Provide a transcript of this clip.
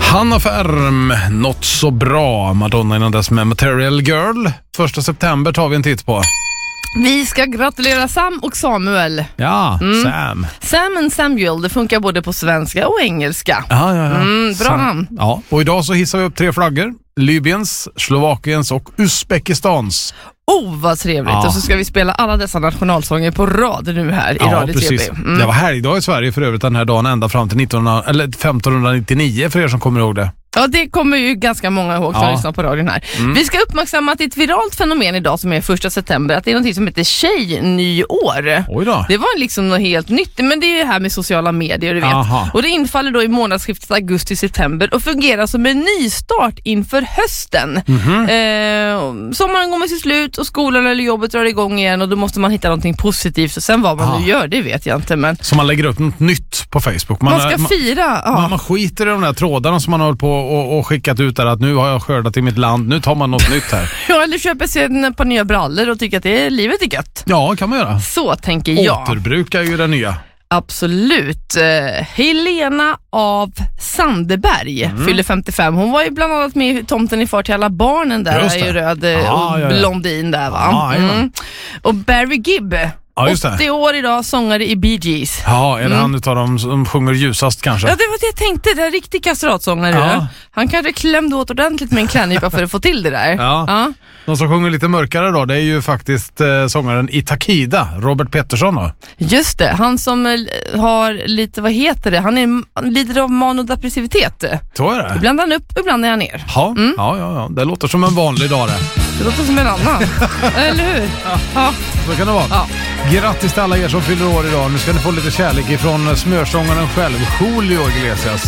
Hanna Färm, något så bra. Madonna innan dess med Material Girl. 1 september tar vi en titt på. Vi ska gratulera Sam och Samuel. Ja, Sam. Sam and Samuel, det funkar både på svenska och engelska. Ja. Bra namn. Ja, och idag så hissar vi upp 3 flaggor. Libyens, Slovakiens och Uzbekistans. Vad trevligt. Och så ska vi spela alla dessa nationalsånger på rad nu här i Radio precis. TB. Det var helgdag i Sverige för övrigt den här dagen ända fram till 1599 för er som kommer ihåg det. Ja, det kommer ju ganska många ihåg som lyssnar på radion här. Vi ska uppmärksamma att det är ett viralt fenomen idag som är 1 september, att det är något som heter tjejnyår. Oj då. Det var liksom något helt nytt, men det är ju här med sociala medier, du vet. Aha. Och det infaller då i månadsskiftet augusti-september och fungerar som en nystart inför hösten. Sommaren går med sitt slut och skolan eller jobbet drar igång igen och då måste man hitta någonting positivt och sen vad man nu gör, det vet jag inte. Men så man lägger upp något nytt på Facebook. Man ska fira. Man skiter i de där trådarna som man håller på och skickat ut där att nu har jag skördat i mitt land, nu tar man något nytt här. Ja, eller köper sig ett par nya brallor och tycker att livet är gött. Ja, kan man göra. Så tänker jag. Återbruk är ju det nya. Absolut. Helena av Sandeberg fyller 55. Hon var ju bland annat med i Tomten i far till alla barnen där. Är ju röd och blondin där, va? Och Barry Gibb. 80 år idag, sångare i Bee Gees. Ja, är det han utav dem som sjunger ljusast kanske? Ja, det var det jag tänkte. Det är en riktig kastratsångare. Ja. Han kanske klämde åt ordentligt med en klädnypa för att få till det där. Ja. De som sjunger lite mörkare då, det är ju faktiskt sångaren i Takida, Robert Pettersson då. Just det, han som har lite, vad heter det? Han lider av manodepressivitet. Så är det. Ibland är han upp, ibland är han ner. Ja. Det låter som en vanlig dag det. Det låter som en annan. Eller hur? Ja. Så kan det vara. Ja. Grattis till alla er som fyller år idag. Nu ska ni få lite kärlek ifrån smörsångaren själv, Julio Iglesias.